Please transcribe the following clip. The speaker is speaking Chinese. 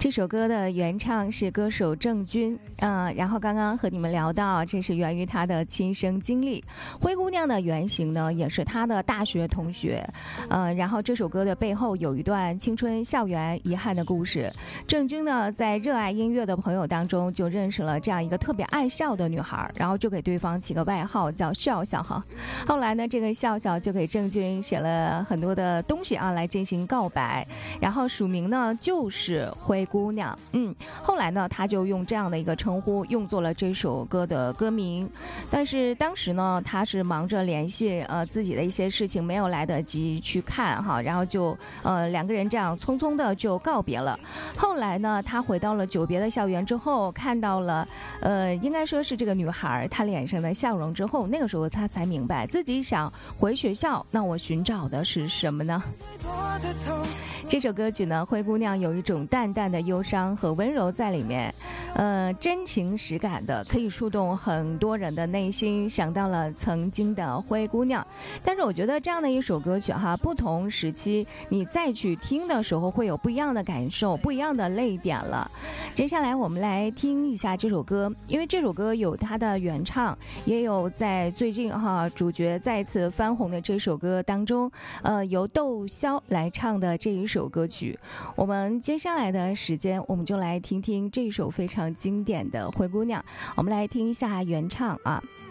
这首歌的原唱是歌手郑钧，然后刚刚和你们聊到，这是源于他的亲身经历。灰姑娘的原型呢，也是他的大学同学，然后这首歌的背后有一段青春校园遗憾的故事。郑钧呢，在热爱音乐的朋友当中就认识了这样一个特别爱笑的女孩，然后就给对方起个外号叫笑笑哈。后来呢，这个笑笑就给郑钧写了很多的东西来进行告白，然后署名呢就是灰姑娘。后来呢，他就用这样的一个称呼用作了这首歌的歌名。但是当时呢，他是忙着联系自己的一些事情，没有来得及去看哈，然后就两个人这样匆匆的就告别了。后来呢，他回到了久别的校园之后，看到了应该说是这个女孩她脸上的笑容之后，那个时候他才明白自己想回学校，那我寻找的是什么呢？这首歌曲呢，《灰姑娘》有一种淡淡的忧伤和温柔在里面，真情实感的，可以触动很多人的内心，想到了曾经的灰姑娘。但是我觉得这样的一首歌曲哈，不同时期你再去听的时候，会有不一样的感受，不一样的泪点了。接下来我们来听一下这首歌，因为这首歌有它的原唱，也有在最近主角再次翻红的这首歌当中，由窦骁来唱的这一首歌曲。我们接下来的时间，我们就来听听这首非常经典的《灰姑娘》，我们来听一下原唱啊。